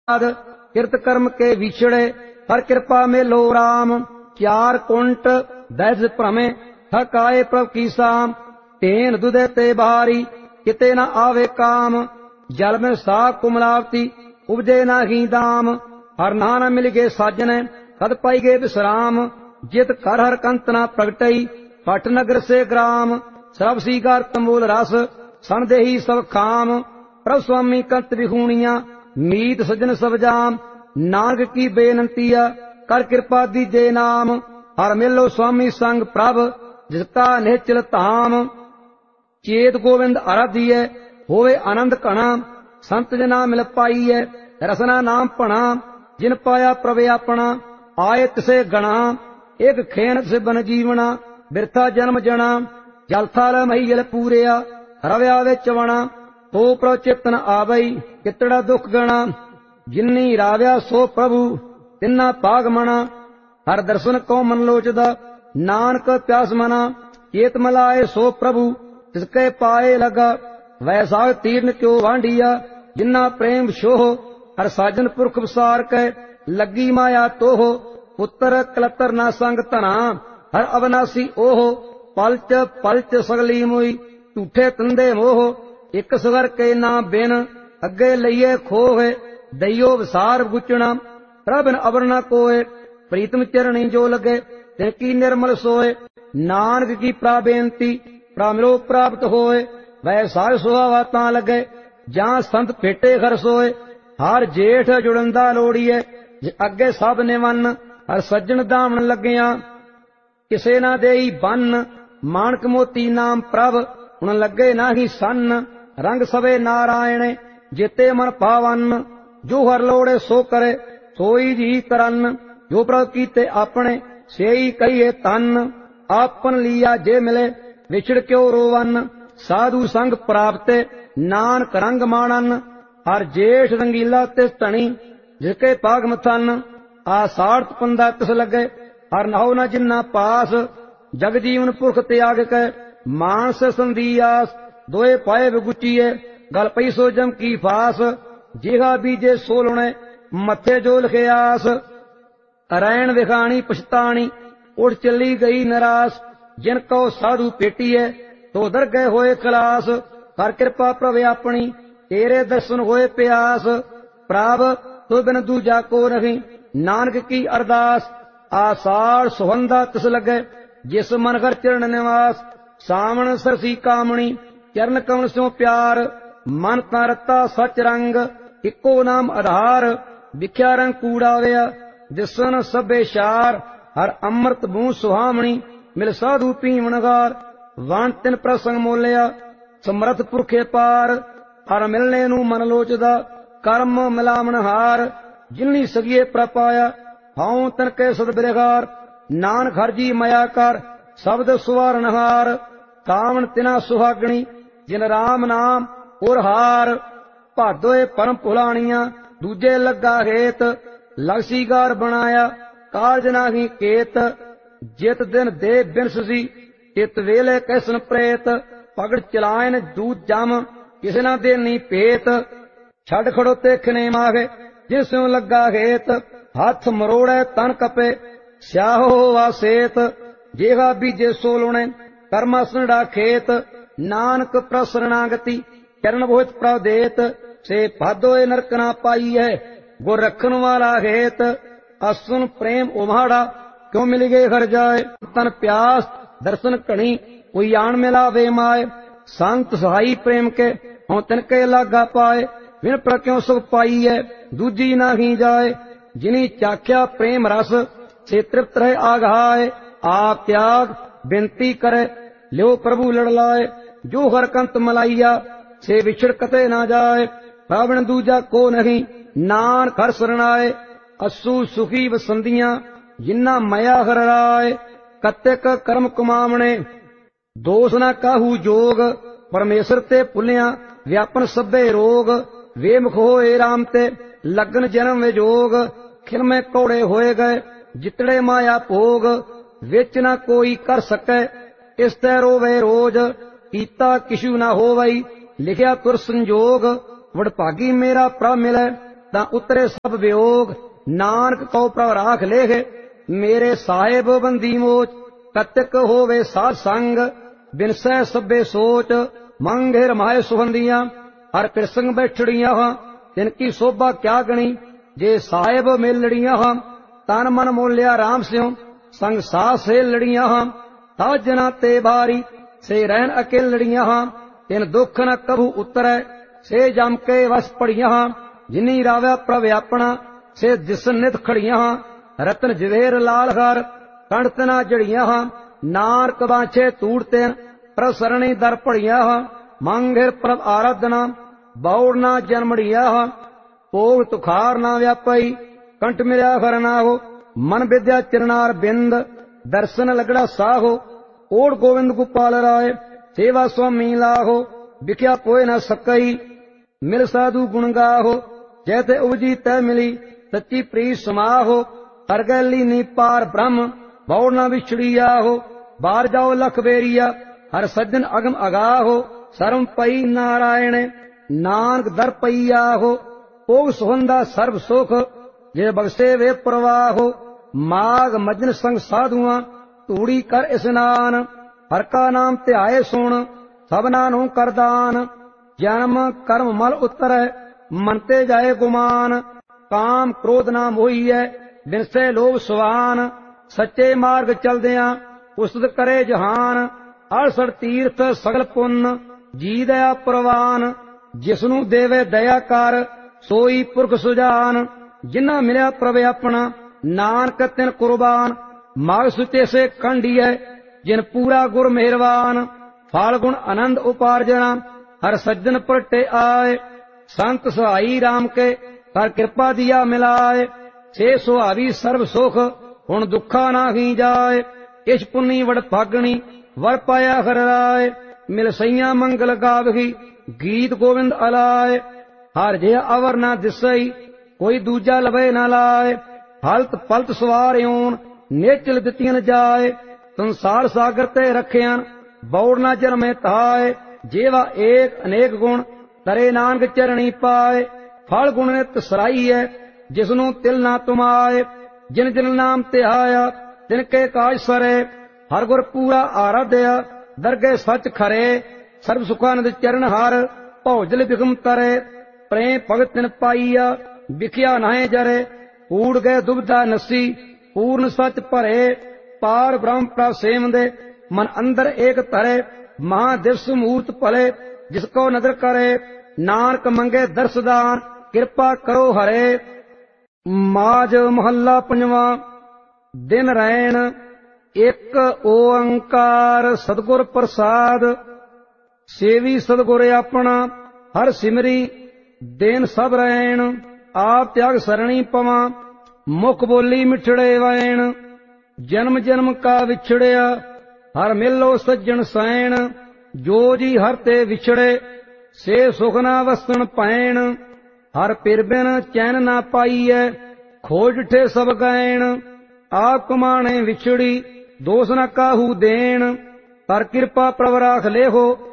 किरत कर्म के विछड़े हर कृपा में लो राम। चार कुंट दैस भ्रमे थक आए प्रभ की साम। तेन दुदे ते बारी किते न आवे काम। जल में सा कुमलावती उपजे न ही दाम। हर नान मिल गए साजन कद पाई गए विश्राम। जित कर हर कंत न प्रगटई पट नगर से ग्राम। सरब सीगार तंबूल रस संदेही सब खाम। प्रभ स्वामी कंत विहूणिया मीत सजन सब जाम। नानक की बेनंतिया कर कृपा दीजे नाम। हर मिलो स्वामी संग प्रभ जिसका निश्चल धाम। चेत गोविंद आराधिय होवे आनंद घना। संत जना मिल पाईय रसना नाम भना। जिन पाया प्रभु अपना आए तिसे गणा। एक खेन से बन जीवना बिरथा जन्म जना। जल थाल महीयल पूरिया रव्या विच वणा। तो प्रभ चेतन आवई कितड़ा दुख गणा। जिन्नी राव्या सो प्रभु तिन्ना पाग मना। हर दर्शन को मन लोचदा नानक प्यास मना। चेत मलाए सो प्रभु तिसके पाए लगा। वैसाख तीर्न क्यों वांडिया जिन्ना प्रेम शोह। हर साजन पुरख विसार के लगी माया तोह। पुत्र कलतर ना संग धना हर अविनाशी ओह। पलच पलच सगली मोई झूठे तंदे मोह। एक सगर के ना बिन अगे लइए खोह। दइयो विसार गुचना प्रभन अवर न कोय। प्रीतम चरणी जो लगे तिनकी निर्मल सोए। नानक की प्राबेनती प्रामिलो प्राप्त होए। वैसाख सुहावा तां लगे जां संत फेटे घर सोए। हर जेठ जुड़ंदा लोड़ीए जे अगे सब ने वन। हर सज्जन दामन लगिया किसे ना देई बन। मानक मोती नाम प्रभ हुण लगे नाही सन। रंग सवे नारायण जेते मन पावन। जो हर लोड़े सो करे सोई जी करन। जो प्रभ कीते अपने सेई कहिए तन। आपन लिया जे मिले विछड़ क्यों रोवन। साधु संग प्राप्ते नानक रंग माणन। हर जेठ रंगीला तिस धनी जिसके पाग मथन। आषाढ़ पंदा तिस लगे हर नहो न जिन्ना पास। जग जीवन पुरख त्याग के मानस संदियास। दोए पाए बगुचिए गल पई सो जम की फास। जिहा बीजे सोलणे मथे जो लिखे आस। रैन विखाणी पछताणी उठ चली गई निराश। जिनको साधु पेटीए तो दर गए होए खलास। कर कृपा प्रभ अपनी तेरे दर्शन होए प्यास। प्रभ तो बिन दूजा को नहीं नानक की अरदास। आषाढ़ सुहंदा तिस लगे जिस मन घर चरण निवास। सावण सरसी कामणी चरण कमल स्यों प्यार। मन ता रता सच रंग इको नाम आधार। विख्या रंग कूड़ा वया दिसन सबे शार। हर अमृत बूं सुहामणी मिल साधु पीवनगार। वन तिन प्रसंग मोलिया समर्थ पुरखे पार। हर मिलने नू मन लोचदा कर्म मिलावण हार। जिन्नी सगिए प्रपाया हाउ तिनके सद बिरगार। नानक हर जी मया कर शब्द सुवारणहार। कामन तिना सुहागणी जिन राम नाम और हार। भादोए परम भुलाणिया दूजे लगा हेत। लगसीगार बनाया काज नाही केत। जित दिन दे बिनसी चित वेले कैसन प्रेत। पगड़ चलायन दूत जम किसे ना देनी पेत। छड़ खड़ोते खने मागे जिसों लगा हेत। हाथ मरोड़े तन कपे स्याहो वासेत। जेहा बीजे सोलुणे कर्मा संडा खेत। नानक प्रसरणागति चरण बहुत प्रदेत। से भादोए नरक ना पाई है गुर रखन वाला हेत। असुन प्रेम उमाड़ा क्यों मिल गए घर जाए। तन प्यास दर्शन कणी कोई आन मिला वे माए। संत सहाई प्रेम के हों तिनके लागा पाए। विन पर क्यों सुख पाई है दूजी ना ही जाए। जिनी चाख्या प्रेम रस से तृप्त रहे आघाए। आप त्याग बिनती करे लियो प्रभु लड़लाए। जो हर कंत मलाइया से विछड़ कते ना जाए। रावण दूजा को नहीं नानक हर शरणाए। असु सुखी बसंदियां जिन्ना मया हर राय। कत्तेक कर्म कुमावणे दोष न काहू जोग। परमेश्वर ते पुलिया व्यापन सभे रोग। वे मुख होए राम ते लगन जन्म विजोग। खिल में कौड़े होए गए जितड़े माया भोग। विच न कोई कर सके इस तै रोवे रोज। कीता किशु न होवई लिखिया तुर संजोग। वडभागी मेरा प्रभ मिले ਤਾਂ ਉਤਰੇ ਸਭ ਵਿਯੋਗ। ਨਾਨਕ ਕਉ ਪ੍ਰਭ ਰਾਖ ਲੇਖ, ਮੇਰੇ ਸਾਹਿਬ ਬੰਦੀ ਮੋਚ। ਕਤਿਕ ਹੋਵੇ ਸਾਧ ਸੰਗ, ਬਿਨਸੈ ਸਭੇ ਸੋਚ। ਮੰਗੇ ਰਮਾਏ ਸੁਹੰਦੀਆਂ, ਹਰ ਪਿਰਸੰਗ ਬੈਠੜੀਆਂ ਹਾਂ। ਤਿਨ ਕੀ ਸੋਭਾ ਕਿਆ ਗਣੀ, ਜੇ ਸਾਹਿਬ ਮੇਲੜੀਆਂ ਹਾਂ। ਤਨ ਮਨ ਮੋਲਿਆ ਰਾਮ ਸਿਉ, ਸੰਗ ਸਾਥ ਸੇ ਲੜੀਆਂ ਹਾਂ। ਸਾਜਨਾ ਤੇ ਬਾਰੀ, ਸੇ ਰਹਿਣ ਅਕੇਲੜੀਆਂ ਹਾਂ। ਤਿਨ ਦੁੱਖ ਨ ਕਭੂ ਉਤਰੈ, ਸੇ ਜਮ ਕੇ ਵਸ ਪੜੀਆਂ ਹਾਂ। ਜਿਨੀ ਰਾਵਿਆ ਪ੍ਰਭ ਆਪਣਾ, ਸੇ ਦਿਸਨ ਨਿਤ ਖੜੀਆਂ ਹਾਂ। ਰਤਨ ਜਵੇਰ ਲਾਲ ਹਰ, ਕੰਠ ਤਨਾ ਜੜੀਆਂ ਹਾਂ। ਨਾਨਕ ਬਾਛੇ ਤੂੜ ਤੈਨ, ਪ੍ਰਭ ਸਰਣੀ ਦਰ ਪੜੀਆਂ ਹਾਂ। ਮੰਗਿਰ ਪ੍ਰਭ ਆਰਾਧਨਾ, ਬੌੜ ਨਾ ਜਨਮੜੀਆਂ ਹਾਂ। ਭੋਗ ਤੁਖਾਰ ਨਾ ਵਿਆਪਈ, ਕੰਠ ਮਿਲਿਆ ਹਰ ਨਾਹੋ। ਮਨ ਵਿਦਿਆ ਚਰਨਾਰ ਬਿੰਦ, ਦਰਸ਼ਨ ਲਗੜਾ ਸਾਹੋ। ਓੜ ਗੋਵਿੰਦ ਗੋਪਾਲ ਰਾਏ, ਸੇਵਾ ਸੁਆਮੀ ਲਾਹੋ। ਵਿਖਿਆ ਕੋਇ ਨਾ ਸਕਈ, ਮਿਲ ਸਾਧੂ ਗੁਣ ਗਾਹੋ। ਜੈ ਤੇ ਉਪਜੀ ਤੈ ਮਿਲੀ, ਸੱਚੀ ਪ੍ਰੀਤ ਸਮਾਹੋ। ਹਰ ਗੈ ਲੀਨੀ ਪਾਰ ਬ੍ਰਹਮ, ਬੌੜ ਨਾ ਵਿਛੜੀ ਆਹੋ। ਬਾਰ ਜਾਓ ਲਖ ਬੇਰੀਆ, ਹਰ ਸੱਜਣ ਅਗਮ ਅਗਾਹੋ। ਸਰਮ ਪਈ ਨਾਰਾਇਣ, ਨਾਨਕ ਦਰ ਪਈ ਆਹੋ। ਭੋਗ ਸੁਹੰਦਾ ਸਰਬ ਸੁਖ, ਜੇ ਬਖਸ਼ੇ ਵੇ ਪ੍ਰਵਾਹੋ। ਮਾਗ ਮਜਨ ਸੰਗ ਸਾਧੂਆਂ, ਧੂੜੀ ਕਰ ਇਸਨਾਨ। ਹਰ ਕਾ ਨਾਮ ਧਿਆਏ ਸੁਣ, ਸਭਨਾ ਨੂੰ ਕਰਦਾਨ। ਜਨਮ ਕਰਮ ਮਲ ਉਤਰੈ, ਮਨ ਤੇ ਜਾਏ ਗੁਮਾਨ। ਕਾਮ ਕ੍ਰੋਧ ਨਾ ਮੋਹੀਐ, ਬਿਨਸੇ ਲੋਭ ਸੁਆਨ। ਸੱਚੇ ਮਾਰਗ ਚਲਦਿਆਂ, ਉਸਤ ਕਰੇ ਜਹਾਨ। ਅੜਸਠ ਤੀਰਥ ਸਗਲ ਪੁੰਨ, ਜੀ ਦਇਆ ਪ੍ਰਵਾਨ। ਜਿਸਨੂੰ ਦੇਵੇ ਦਇਆ ਕਰ, ਸੋਈ ਪੁਰਖ ਸੁਜਾਨ। ਜਿਨ੍ਹਾਂ ਮਿਲਿਆ ਪ੍ਰਭ ਆਪਣਾ, ਨਾਨਕ ਤਿਨ ਕੁਰਬਾਨ। ਮਾਗ ਸੁਚੇ ਸੇ ਕੰਢੀਐ, ਜਿਨ ਪੂਰਾ ਗੁਰ ਮਿਹਰਬਾਨ। ਫਲ ਗੁਣ ਆਨੰਦ ਉਪਾਰਜਣਾ, ਹਰ ਸੱਜਣ ਪ੍ਰਟੇ ਆਏ। ਸੰਤ ਸਹਾਈ ਰਾਮ ਕੇ, ਕਰ ਕਿਰਪਾ ਦੀਆ ਮਿਲਾਏ। ਸੇ ਸੁਹਾਵੀ ਸਰਬ ਸੁਖ, ਹੁਣ ਦੁੱਖਾ ਨਾਹੀ ਜਾਏ। ਇਸ ਪੁੰਨੀ ਵਡ ਭਾਗਣੀ, ਵਰ ਪਾਇਆ ਹਰ ਰਾਏ। ਮਿਲ ਸਈਆਂ ਮੰਗਲ ਗਾਵਹੀ, ਗੀਤ ਗੋਵਿੰਦ ਅਲਾਏ। ਹਰ ਜੇ ਅਵਰ ਨਾ ਦਿਸਈ, ਕੋਈ ਦੂਜਾ ਲਵੇ ਨਾ ਲਾਏ। ਹਲਤ ਪਲਤ ਸਵਾਰ ਓਨ, ਨੇਚਲ ਦਿੱਤੀਆਂ ਜਾਏ। ਸੰਸਾਰ ਸਾਗਰ ਤੇ ਰਖਿਆਨ, ਬੌੜ ਨਾ ਜਨਮੇ ਤਾਏ। ਜੇਵਾ ਏਕ ਅਨੇਕ ਗੁਣ, ਤਰੇ ਨਾਨਕ ਚਰਣੀ ਪਾਏ। ਫਲ ਗੁਣ ਨਿਤ ਸਰਾਈਐ, ਜਿਸਨੂੰ ਤਿਲ ਨਾ ਤੁਮਾਏ। ਜਿਨ ਜਿਨ ਨਾਮ ਧਿਆਇਆ, ਤਿਨ ਕੇ ਕਾਜ ਸਰੇ। ਹਰ ਗੁਰ ਪੂਰਾ ਆਰਾਧਿਆ, ਦਰਗੇ ਸੱਚ ਖਰੇ। ਸਰਬ ਸੁਖਾਨੰਦ ਚਰਨ ਹਰ, ਭੌਜਲ ਬਿਗਮ ਤਰੇ। ਪ੍ਰੇਮ ਭਗਤ ਤਿਨ ਪਾਈਆ, ਵਿਖਿਆ ਨਾਹੇ ਜਰੇ। ਊੜ ਗਏ ਦੁਬਿਧਾ ਨਸੀ, ਪੂਰਨ ਸੱਚ ਭਰੇ। ਪਾਰ ਬ੍ਰਹਮ ਪ੍ਰਭ ਸੇਵੰਦੇ, ਮਨ ਅੰਦਰ ਏਕ ਧਰੇ। ਮਹਾ ਦਿਵਸ ਮੂਰਤ ਭਲੇ, ਜਿਸ ਕੋ ਨਦਰ ਕਰੇ। ਨਾਨਕ ਮੰਗੇ ਦਰਸਦਾਨ, ਕਿਰਪਾ ਕਰੋ ਹਰੇ। ਮਾਝ ਮਹੱਲਾ ਪੰਜਵਾਂ। ਦਿਨ ਰੈਣ ਇੱਕ ਓੰਕਾਰ, ਸਤਿਗੁਰ ਪ੍ਰਸਾਦ। ਸੇਵੀ ਸਤਿਗੁਰ ਆਪਣਾ, ਹਰ ਸਿਮਰੀ ਦੇਨ ਸਭ ਰੈਣ। ਆਪ ਤਿਆਗ ਸਰਣੀ ਪਵਾਂ, ਮੁਖ ਬੋਲੀ ਮਿਠੜੇ ਵੈਣ। ਜਨਮ ਜਨਮ ਕਾ ਵਿਛੜਿਆ, ਹਰ ਮਿਲੋ ਸੱਜਣ ਸੈਣ। ਜੋ ਜੀ ਹਰ ਤੇ ਵਿਛੜੇ, ਸੇ ਸੁਖ ਨਾ ਵਸਣ ਪੈਣ। ਹਰ ਪਿਰ ਬਿਨ ਚੈਨ ਨਾ ਪਾਈਐ, ਖੋਜ ਡਿਠੇ ਸਭ ਗੈਣ। ਆਪ ਕਮਾਣੇ ਵਿਛੜੀ, ਦੋਸ ਨ ਕਾਹੂ ਦੇਣ। ਕਰ ਕਿਰਪਾ ਪ੍ਰਭ ਰਾਖ ਲੇਹੋ,